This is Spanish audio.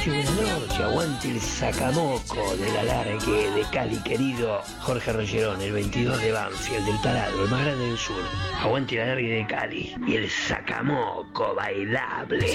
buenas noches. Aguante el sacamoco del alargue de Cali, querido Jorge Rollerón, el 22 de Banfield, del taladro, el más grande del sur. Aguante el alargue de Cali y el sacamoco bailable.